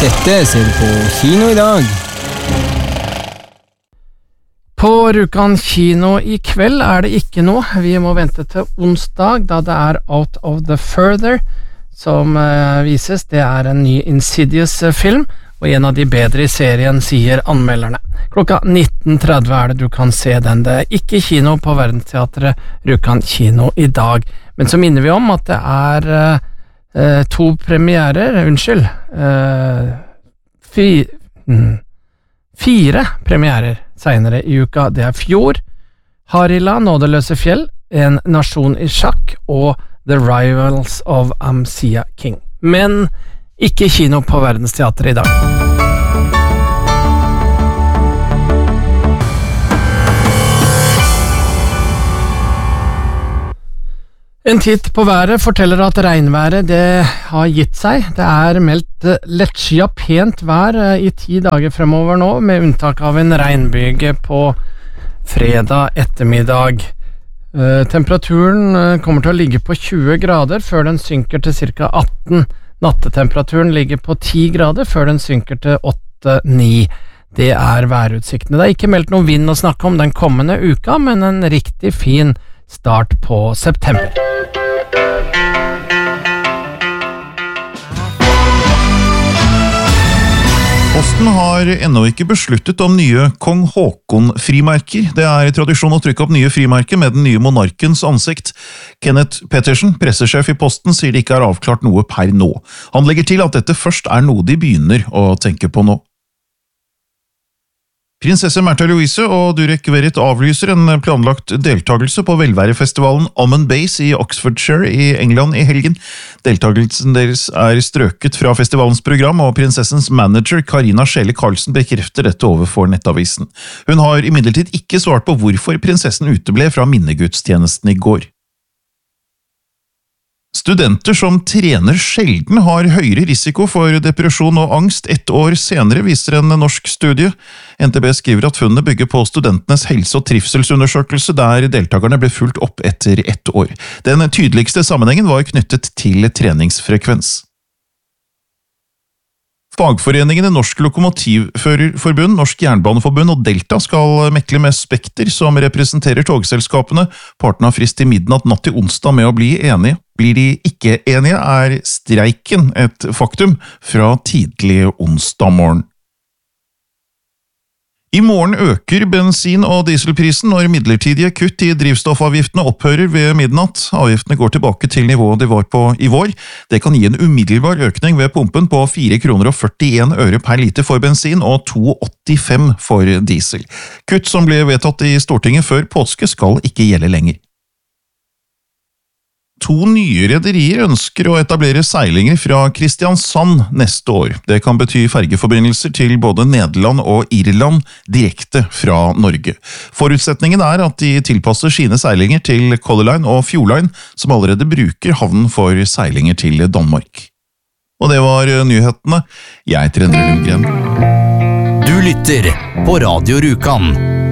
Dette ser du på kino i dag. På Rjukan kino i kveld det ikke noe. Vi må vente til onsdag, da det Out of the Further som vises. Det en ny Insidious-film, og en av de bedre i serien, sier anmelderne. Klokka 19:30 det du kan se den. Det ikke kino på Verdensteatret Rjukan kino i dag. Men så minner vi om at det to premierer, fire premierer senere i uka. Det Fjord, Harila, Nådeløse fjell, En nasjon i sjakk og The Rivals of Amsia King. Men ikke kino på Verdensteatret i dag. En titt på været forteller at regnværet det har gitt seg. Det meldt lettskyet pent vær i 10 dager fremover nå, med unntak av en regnbyge på fredag ettermiddag. Temperaturen kommer til å ligge på 20 grader før den synker til ca. 18. Nattetemperaturen ligger på 10 grader før den synker til 8-9. Det værutsiktene. Det ikke meldt noen vind å snakke om den kommende uka, men en riktig fin start på september. Posten har ennå ikke besluttet om nye Kong Haakon-frimerker. Det tradisjon å trykke opp nye frimerker med den nye monarkens ansikt. Kenneth Pettersen, pressesjef i Posten, sier det ikke avklart noe per nå. Han legger til at dette først noe de begynner å tenke på nå. Prinsesse Märtha Louise og Durek Verrett avlyser en planlagt deltagelse på velværefestivalen Ommen Base i Oxfordshire i England i helgen. Deltagelsen deres strøket fra festivalens program, og prinsessens manager Karina Schele Karlsen bekrefter dette overfor Nettavisen. Hun har imidlertid ikke svart på hvorfor prinsessen uteble fra minnegudstjenesten i går. Studenter som trener sjelden har høyere risiko for depresjon og angst 1 år senere, viser en norsk studie. NTB skriver at funnet bygger på studentenes helse- og trivselsundersøkelse, der deltakerne ble fulgt opp etter 1 år. Den tydeligste sammenhengen var knyttet til treningsfrekvens. Fagforeningene Norsk Lokomotivførerforbund, Norsk Jernbaneforbund og Delta skal mekle med Spekter, som representerer togselskapene. Partene har frist til midnatt natt til onsdag med å bli enige. Blir de ikke enige, streiken et faktum fra tidlig onsdag morgen. I morgen øker bensin- og dieselprisen når midlertidige kutt i drivstoffavgiftene opphører ved midnatt. Avgiftene går tilbake til nivået de var på i vår. Det kan gi en umiddelbar økning ved pumpen på 4,41 øre per liter for bensin og 2,85 for diesel. Kutt som ble vedtatt i Stortinget før påske skal ikke gjelde lenger. 2 nye rederier ønsker å etablere seilinger fra Kristiansand neste år. Det kan bety fergeforbindelser til både Nederland og Irland direkte fra Norge. Forutsetningen at de tilpasser sine seilinger til Color Line og Fjord Line, som allerede bruker havnen for seilinger til Danmark. Og det var nyhetene. Jeg heter Endre Lundgren. Du lytter på Radio Rjukan.